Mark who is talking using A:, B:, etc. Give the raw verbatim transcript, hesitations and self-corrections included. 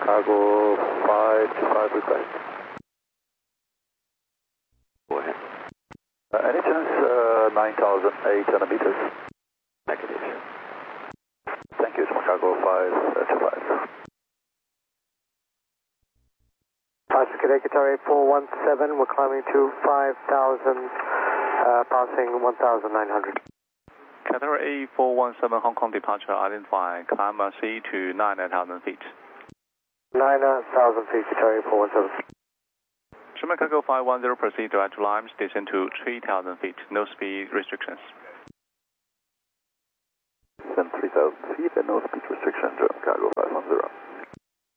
A: Cargo five two five request.
B: Go ahead.
A: Uh, any chance uh, nine thousand eight hundred meters?
B: Negative.
A: Thank you, Cargo five two five.
C: Oscar Quebec, Guitar eight four one seven, we're climbing to five thousand, uh, passing one thousand nine hundred.
D: Qatar eight four one seven, Hong Kong departure, identify, climb C to nine thousand feet.
C: nine thousand feet, Guitar eight four one seven.
D: Sherman Cargo five one zero, proceed direct to Lime, descend to three thousand feet, no speed restrictions.
A: Descend three thousand feet and no speed restriction, German Cargo five one zero.